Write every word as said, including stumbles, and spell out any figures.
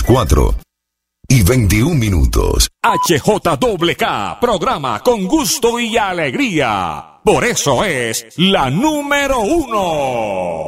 cuatro y veintiún minutos. H J K K, programa con gusto y alegría. Por eso es la número uno.